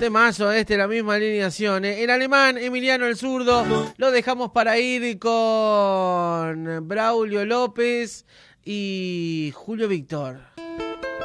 Temazo, la misma alineación. El alemán, Emiliano el zurdo. Lo dejamos para ir con Braulio López y Julio Víctor.